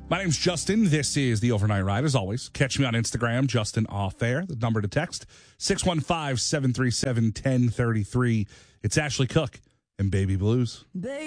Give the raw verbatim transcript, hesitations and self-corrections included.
My name's Justin. This is the Overnight Ride. As always, catch me on Instagram, Justin Off Air. The number to text, six one five, seven three seven, one zero three three. It's Ashley Cook and Baby Blues.